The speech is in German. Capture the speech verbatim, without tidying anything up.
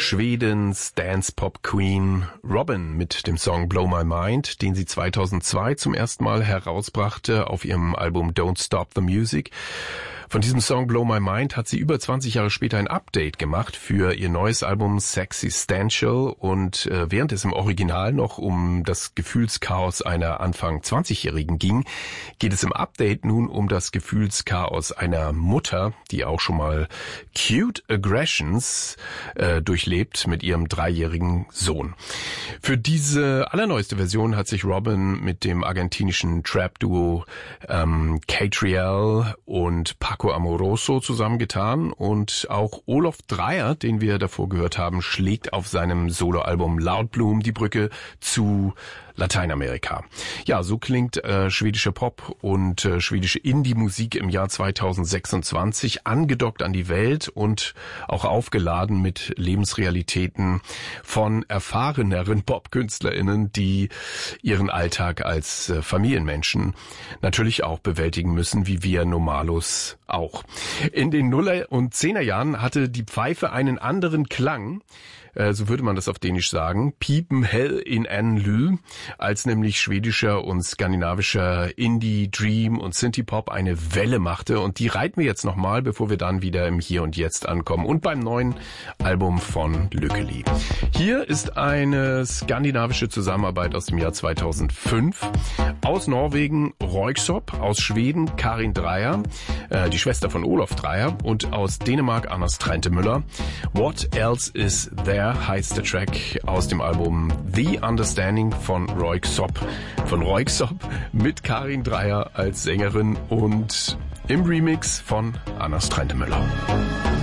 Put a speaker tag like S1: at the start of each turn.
S1: Schwedens Dance-Pop-Queen Robyn mit dem Song Blow My Mind, den sie zweitausendzwei zum ersten Mal herausbrachte auf ihrem Album Don't Stop the Music. Von diesem Song Blow My Mind hat sie über zwanzig Jahre später ein Update gemacht für ihr neues Album Sexistential und äh, während es im Original noch um das Gefühlschaos einer Anfang zwanzigjährigen ging, geht es im Update nun um das Gefühlschaos einer Mutter, die auch schon mal Cute Aggressions äh, durchlebt mit ihrem dreijährigen Sohn. Für diese allerneueste Version hat sich Robyn mit dem argentinischen Trap-Duo ähm, Catriel und Paco Amoroso zusammengetan und auch Olof Dreyer, den wir davor gehört haben, schlägt auf seinem Soloalbum Loud Bloom die Brücke zu Lateinamerika. Ja, so klingt äh, schwedische Pop und äh, schwedische Indie-Musik im Jahr zweitausendsechsundzwanzig, angedockt an die Welt und auch aufgeladen mit Lebensrealitäten von erfahreneren Popkünstlerinnen, die ihren Alltag als äh, Familienmenschen natürlich auch bewältigen müssen, wie wir Normalos auch. In den Nuller- und Zehnerjahren hatte die Pfeife einen anderen Klang, so würde man das auf Dänisch sagen, piepen hell in en lyd, als nämlich schwedischer und skandinavischer Indie, Dream und Synthie-Pop eine Welle machte. Und die reiten wir jetzt nochmal, bevor wir dann wieder im Hier und Jetzt ankommen und beim neuen Album von Lykkeli. Hier ist eine skandinavische Zusammenarbeit aus dem Jahr zweitausendfünf. Aus Norwegen Röyksopp, aus Schweden Karin Dreyer, äh, die Schwester von Olof Dreyer, und aus Dänemark Anders Trentemøller. What Else Is There heißt der Track aus dem Album The Understanding von Röyksopp. Von Röyksopp mit Karin Dreyer als Sängerin und im Remix von Anders Trentemøller.